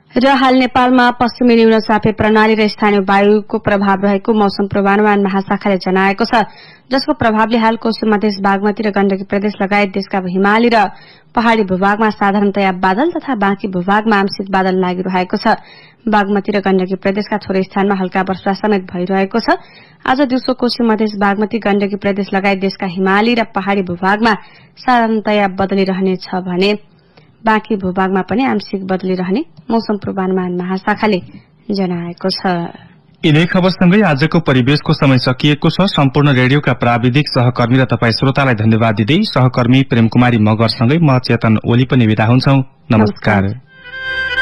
र हाल नेपालमा पश्चिमी न्यूनचापे प्रणाली र स्थानीय वायुको प्रभाव रहेको मौसम पूर्वानुमान महाशाखाले जनाएको छ, जसको प्रभावले हाल कोशी मधेस बागमती र गण्डकी प्रदेश लगायत देशका हिमाली र पहाड़ी भूभागमा साधारणतया बादल तथा बाँकी भूभागमा आंशिक बादल लागिरहेको छ। बागमती र गण्डकी प्रदेशका थोरै स्थानमा हल्का वर्षा समेत भइरहेको छ। आज दिउँसो कोशी मधेस बागमती गण्डकी प्रदेश लगायत देशका हिमाली र पहाड़ी भूभागमा साधारणतया बदली रहनेछ भने बाँकी भूभागमा पनि आंशिक बदली रहने मौसम पूर्वानुमान महाशाखाले जनाएको छ। यिनै खबरसँगै आजको परिवेशको समय सकिएको छ। सम्पूर्ण रेडियोका प्राविधिक सहकर्मी र तपाई श्रोतालाई धन्यवाद दिँदै सहकर्मी प्रेमकुमारी मगरसँगै म चेतन ओली पनि बिदा हुन्छौं। नमस्कार।